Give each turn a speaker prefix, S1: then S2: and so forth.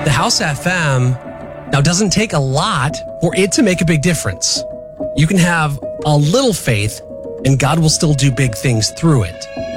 S1: The House FM now doesn't take a lot for it to make a big difference. You can have a little faith and God will still do big things through it.